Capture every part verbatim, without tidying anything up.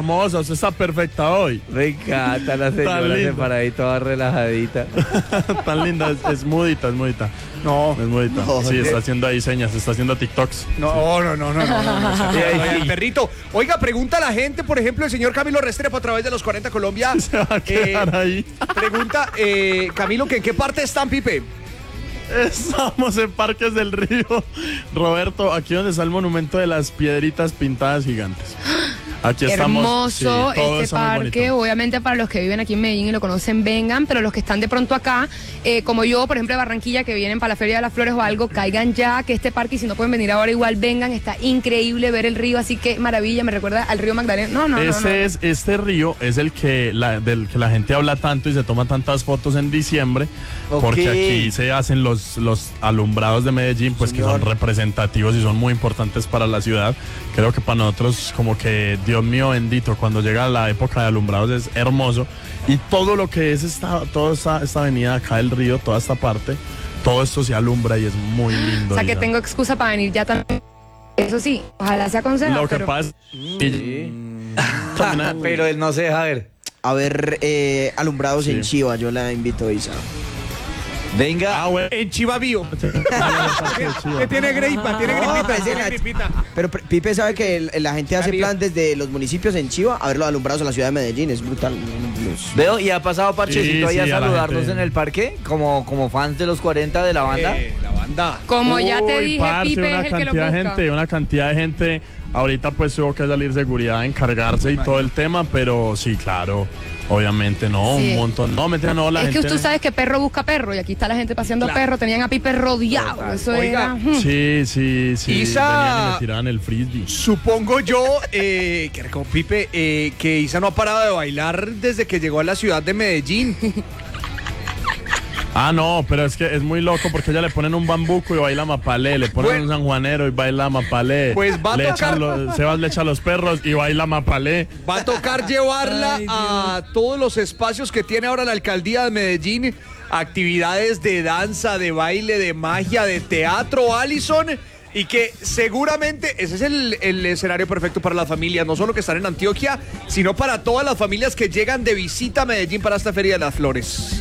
hermosa, usted está perfecta hoy. Me encanta la señora separadita, toda relajadita. Tan linda, es, es mudita, es mudita. No. Es mudita. No, sí, ¿de? está haciendo ahí señas, está haciendo TikToks. No, no, no, no, no, no, no, no. El perrito. Oiga, pregunta a la gente, por ejemplo, el señor Camilo Restrepo a través de los cuarenta Colombia. Se va a quedar eh, ahí. Pregunta, eh, Camilo, que ¿en qué parte están, Pipe? Estamos en Parques del Río. Roberto, aquí donde está el monumento de las piedritas pintadas gigantes. Aquí estamos. Hermoso sí, todo este está muy parque, bonito. obviamente para los que viven aquí en Medellín y lo conocen, vengan, pero los que están de pronto acá, eh, como yo, por ejemplo, de Barranquilla, que vienen para la Feria de las Flores o algo, caigan ya, que este parque, y si no pueden venir ahora, igual vengan, está increíble ver el río, así que maravilla, me recuerda al río Magdalena. No, no, Ese no, no. es, este río es el que la, del que la gente habla tanto y se toma tantas fotos en diciembre, Ok. porque aquí se hacen los, los alumbrados de Medellín, pues Señor. que son representativos y son muy importantes para la ciudad. Creo que para nosotros, como que, Dios mío bendito, cuando llega la época de alumbrados es hermoso. Y todo lo que es esta, toda esta, esta avenida acá del río, toda esta parte, todo esto se alumbra y es muy lindo. O sea que Isa. tengo excusa para venir ya también. Eso sí, ojalá sea aconsejado. Lo que pero... pasa Sí. Pero él no se deja ver. A ver, eh, alumbrados Sí. en Chiva, yo la invito, Isa. Venga. Ah, bueno. En Chivavío. Que tiene gripa, tiene No, gripita, pues, tiene la- gripita. Pero P- Pipe sabe que el- la gente hace Amigo. plan desde los municipios en Chiva a ver los alumbrados a la ciudad de Medellín, es brutal. Los- Veo, y ha pasado Parchecito Sí, ahí a sí, a la saludarnos gente. en el parque, como, como fans de los cuarenta de la banda. Eh, la banda. Como ya te Uy, dije, parce, Pipe una es el que lo cantidad de busca. gente, una cantidad de gente. Ahorita pues tuvo que salir seguridad a encargarse y todo el tema, pero sí, claro, obviamente no, Sí. un montón. No, mentira, no, la Es gente. que tú sabes que perro busca perro y aquí está la gente paseando Claro. perro, tenían a Pipe rodeado, eso Oiga, era... mm. Sí, sí, sí. Isa- Venían y le tiraban el frisbee. Supongo yo, eh, que como Pipe, eh, que Isa no ha parado de bailar desde que llegó a la ciudad de Medellín. Ah, no, pero es que es muy loco porque ella le ponen un bambuco y baila mapalé, le ponen Bueno. un sanjuanero y baila mapalé. Pues va a le tocar- echan los- Sebas le echa a los perros y baila mapalé. Va a tocar llevarla Ay, a todos los espacios que tiene ahora la alcaldía de Medellín. Actividades de danza, de baile, de magia, de teatro, Allison. Y que seguramente ese es el, el escenario perfecto para las familias, no solo que están en Antioquia, sino para todas las familias que llegan de visita a Medellín para esta Feria de las Flores.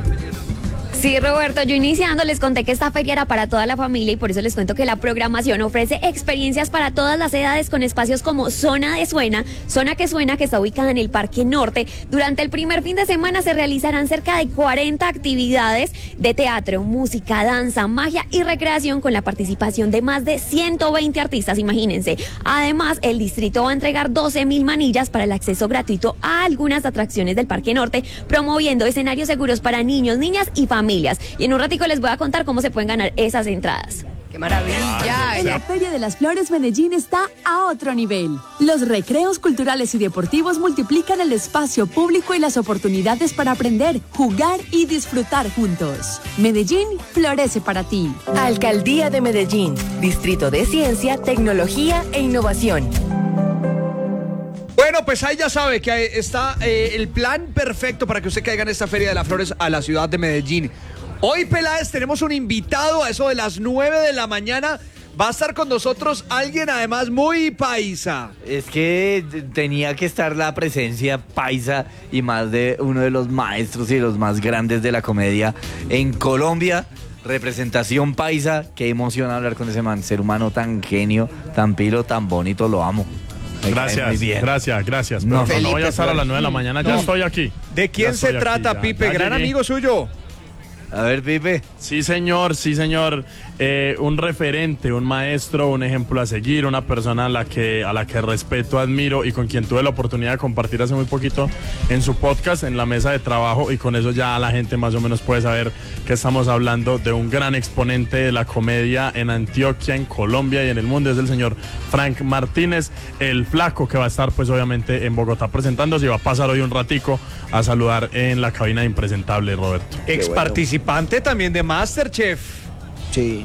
Sí, Roberto, yo iniciando les conté que esta feria era para toda la familia y por eso les cuento que la programación ofrece experiencias para todas las edades con espacios como Zona de Suena, Zona que Suena, que está ubicada en el Parque Norte. Durante el primer fin de semana se realizarán cerca de cuarenta actividades de teatro, música, danza, magia y recreación con la participación de más de ciento veinte artistas, imagínense. Además, el distrito va a entregar doce mil manillas para el acceso gratuito a algunas atracciones del Parque Norte, promoviendo escenarios seguros para niños, niñas y familias. Y en un ratico les voy a contar cómo se pueden ganar esas entradas. ¡Qué maravilla! La Feria de las Flores Medellín está a otro nivel. Los recreos culturales y deportivos multiplican el espacio público y las oportunidades para aprender, jugar y disfrutar juntos. Medellín florece para ti. Alcaldía de Medellín, Distrito de Ciencia, Tecnología e Innovación. Bueno, pues ahí ya sabe que está eh, el plan perfecto para que usted caiga en esta Feria de las Flores a la ciudad de Medellín. Hoy, Peláez, tenemos un invitado a eso de las nueve de la mañana. Va a estar con nosotros alguien además muy paisa. Es que tenía que estar la presencia paisa y más de uno de los maestros y los más grandes de la comedia en Colombia. Representación paisa. Qué emoción hablar con ese man. Ser humano tan genio, tan pilo, tan bonito. Lo amo. Me cae Gracias, muy bien. gracias, gracias. No, Pero no, no voy a Felipe, estar a las nueve de la mañana, ya No. estoy aquí. ¿De quién Ya se estoy aquí, trata, ya, Pipe? ya Gran llegué. amigo suyo. A ver, Pipe. Sí, señor, sí, señor. Eh, un referente, un maestro, un ejemplo a seguir, una persona a la que a la que respeto, admiro y con quien tuve la oportunidad de compartir hace muy poquito en su podcast, en la mesa de trabajo, y con eso ya la gente más o menos puede saber que estamos hablando de un gran exponente de la comedia en Antioquia, en Colombia y en el mundo. Es el señor Frank Martínez, el flaco, que va a estar pues obviamente en Bogotá presentándose y va a pasar hoy un ratico a saludar en la cabina de Impresentable, Roberto. Ex bueno. participante también de MasterChef. Sí.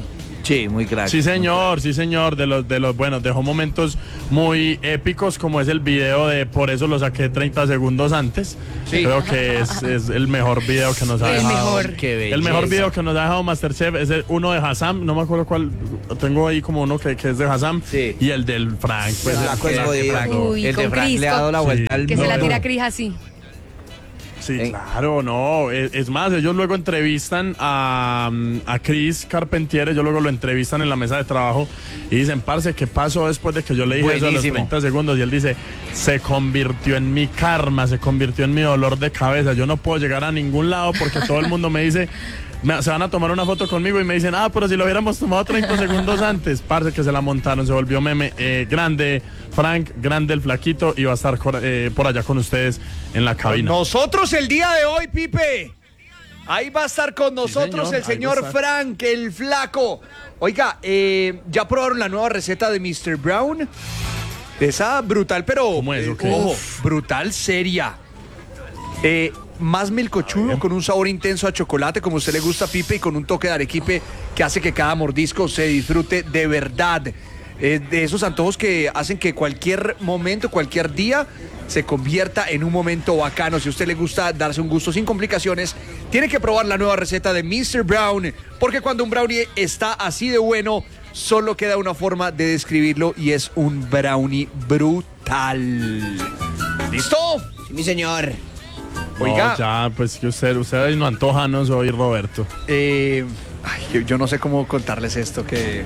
Sí, muy crack. Sí, señor, sí, señor. De los, de los, bueno, dejó momentos muy épicos, como es el video de Por eso lo saqué treinta segundos antes. Sí. Creo que es, es el mejor video que nos ha El dejado. mejor. Qué El mejor belleza. video que nos ha dejado Masterchef es el, uno de Hassam, no me acuerdo cuál, tengo ahí como uno que, que es de Hassam, Sí. y el del Frank. Pues, El el- flaco es el- jodido. Frank. Uy, el de con Frank Cris, le ha dado la Sí. vuelta al Que se la No, tira no. Cris así. Sí, Eh. claro, no. Es, es más, ellos luego entrevistan a, a Chris Carpentier, ellos luego lo entrevistan en la mesa de trabajo y dicen, parce, ¿qué pasó después de que yo le dije eso a los Buenísimo. treinta segundos? Y él dice, se convirtió en mi karma, se convirtió en mi dolor de cabeza. Yo no puedo llegar a ningún lado porque todo el mundo me dice, me- se van a tomar una foto conmigo y me dicen, ah, pero si lo hubiéramos tomado treinta segundos antes. Parce, que se la montaron, se volvió meme. Eh, grande Frank, grande el flaquito, y va a estar cor- eh, por allá con ustedes en la cabina. Nosotros el día de hoy, Pipe. Ahí va a estar con nosotros señor, el ahí señor va a estar. Frank, el flaco. Oiga, eh, ¿ya probaron la nueva receta de mister Brown? Esa brutal, pero... ¿Cómo es, eh, o qué? ojo, brutal, seria. Eh, más melcochudo, con un sabor intenso a chocolate, como a usted le gusta, Pipe, y con un toque de arequipe que hace que cada mordisco se disfrute de verdad. Eh, de esos antojos que hacen que cualquier momento, cualquier día, se convierta en un momento bacano. Si a usted le gusta darse un gusto sin complicaciones, tiene que probar la nueva receta de mister Brown, porque cuando un brownie está así de bueno, solo queda una forma de describirlo y es un brownie brutal. ¿Listo? Sí, mi señor. Oiga. No, ya, pues que usted, usted no antoja, no soy Roberto. Eh, ay, yo, yo no sé cómo contarles esto que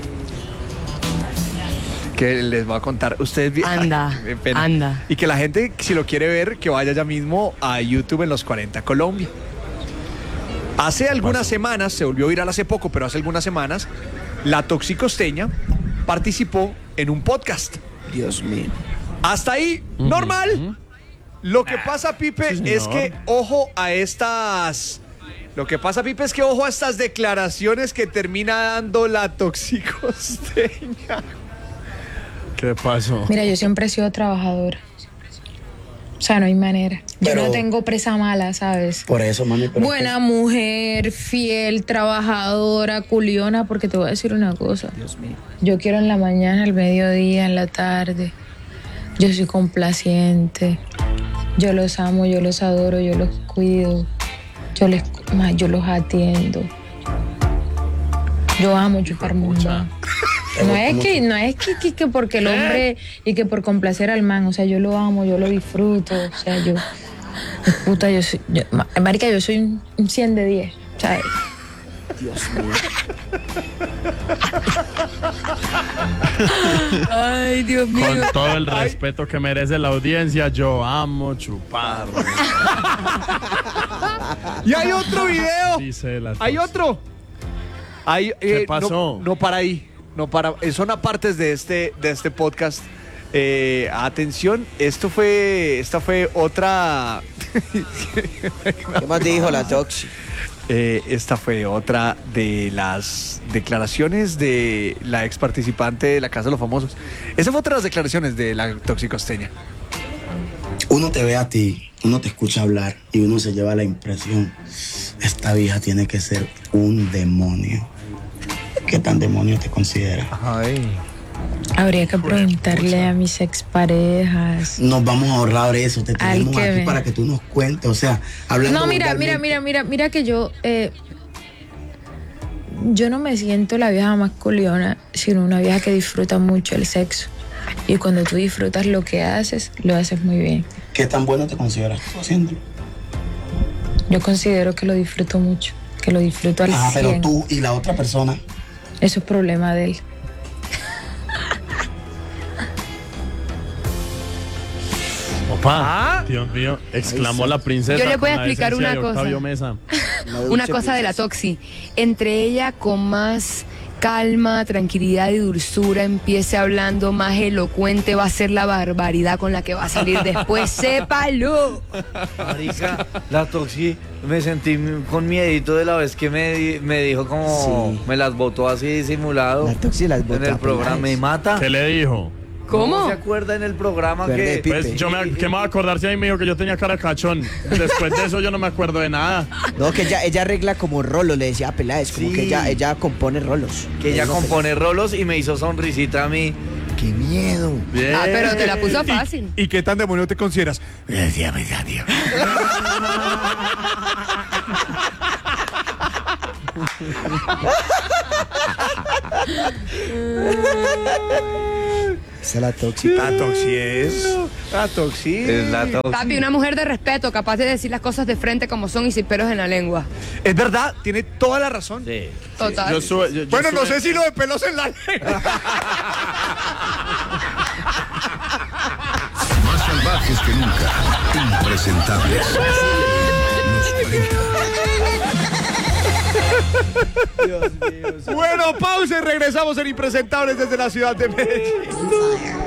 que les voy a contar. Ustedes vi- Anda, Ay, qué pena. anda. Y que la gente, si lo quiere ver, que vaya ya mismo a YouTube en los cuarenta Colombia. Hace algunas semanas, se volvió viral hace poco, pero hace algunas semanas, la Toxicosteña participó en un podcast. Dios mío. Hasta ahí, normal. Lo que pasa, Pipe, Sí, señor. es que ojo a estas. Lo que pasa, Pipe, es que ojo a estas declaraciones que termina dando la Toxicosteña. ¿Qué pasó? Mira, yo siempre he sido trabajadora. O sea, no hay manera. Yo Pero- no tengo presa mala, ¿sabes? Por eso, mami. Pero Buena mujer, fiel, trabajadora, culiona, porque te voy a decir una cosa. Dios mío. Yo quiero en la mañana, al mediodía, en la tarde. Yo soy complaciente. Yo los amo, yo los adoro, yo los cuido. Yo les, ma, yo los atiendo. Yo amo chupar mundo. No es que, no es que, que, que porque el hombre y que por complacer al man, o sea, yo lo amo, yo lo disfruto, o sea, yo, puta, yo soy, yo- ma- marica, yo soy un, un cien de diez, ¿sabes? Dios mío. Ay, Dios mío. Con todo el respeto que merece la audiencia, yo amo chupar. Y hay otro video. Dice la Hay Toxi. otro. Hay, ¿Qué eh, pasó? No, no para ahí. No para. eh, Son apartes de este, de este podcast. Eh, atención, esto fue. Esta fue otra. ¿Qué más dijo la Toxi? Eh, esta fue otra de las declaraciones de la ex participante de la Casa de los Famosos. Esa fue otra de las declaraciones de la Toxicosteña. uno te ve a ti, uno te escucha hablar y uno se lleva la impresión. Esta vieja tiene que ser un demonio. ¿Qué tan demonio te consideras? Ay. Habría que preguntarle a mis exparejas. Nos vamos a ahorrar eso. Te Al tenemos que aquí ve. para que tú nos cuentes. O sea, hablando No, mira, mira, vulgarmente. mira, mira, mira que yo, eh, yo no me siento la vieja más culiona, sino una vieja que disfruta mucho el sexo. Y cuando tú disfrutas lo que haces, lo haces muy bien. ¿Qué tan bueno te consideras tú haciéndolo? Yo considero que lo disfruto mucho, que lo disfruto al Ah, pero cien. tú y la otra persona. Eso es problema de él. Opa, Ah. Dios mío, exclamó la princesa. Yo le voy a con la explicar decencia una de Octavio cosa. Mesa. Una cosa de la Toxi. Entre ella con más calma, tranquilidad y dulzura empiece hablando más elocuente, va a ser la barbaridad con la que va a salir después. ¡Sépalo! Marica, la Toxi, me sentí con miedito de la vez que me, di- me dijo como, Sí. me las botó así disimulado La Toxi las en bota el programa. peladas. Me mata. ¿Qué le dijo? ¿Cómo? ¿No se acuerda en el programa Verde que... Pipe. Pues yo me, ¿qué me va a acordar si a mí me dijo que yo tenía cara de cachón? Después de eso yo no me acuerdo de nada. No, que ella, ella arregla como rolos, le decía a Peláez, como Sí. que ella, ella compone rolos. que ella Eso, compone rolos y me hizo sonrisita a mí? ¡Qué miedo! Bien. Ah, pero te la puso fácil. ¿Y qué tan demonio te consideras? Esa es la tóxica. La toxi es. La toxi. Es la tóxica. Papi, una mujer de respeto, capaz de decir las cosas de frente como son y sin pelos en la lengua. Es verdad, tiene toda la razón. Sí. Total. Yo sube- yo- yo Bueno, no sube- sé si lo de pelos en la lengua. Más salvajes que nunca. Impresentables. Los cuarenta. Bueno, pausa y regresamos en Impresentables desde la ciudad de Medellín.